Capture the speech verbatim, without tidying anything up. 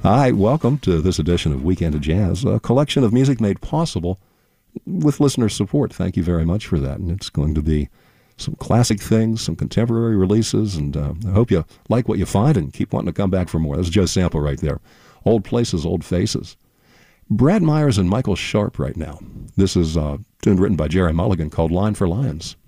Hi, welcome to this edition of Weekend of Jazz, a collection of music made possible with listener support. Thank you very much for that. And it's going to be some classic things, some contemporary releases, and uh, I hope you like what you find and keep wanting to come back for more. That's Joe Sample right there. Old Places, Old Faces. Brad Myers and Michael Sharp right now. This is a tune written by Jerry Mulligan called Line for Lions.